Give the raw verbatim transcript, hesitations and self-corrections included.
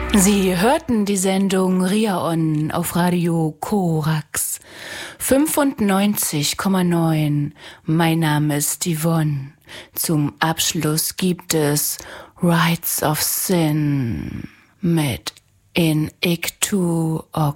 Sie hörten die Sendung Riaon auf Radio Korax fünfundneunzig Komma neun. Mein Name ist Yvonne. Zum Abschluss gibt es Rites of Sin mit In Ictu Ok.